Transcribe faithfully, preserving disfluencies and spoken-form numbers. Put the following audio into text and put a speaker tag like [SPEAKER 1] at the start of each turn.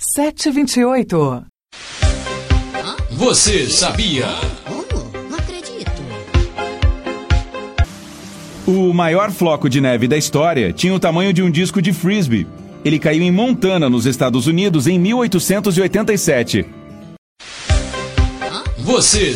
[SPEAKER 1] sete vinte e oito.
[SPEAKER 2] Você sabia?
[SPEAKER 3] Como? Não acredito.
[SPEAKER 4] O maior floco de neve da história tinha o tamanho de um disco de frisbee. Ele caiu em Montana, nos Estados Unidos, em mil oitocentos e oitenta e sete.
[SPEAKER 2] Você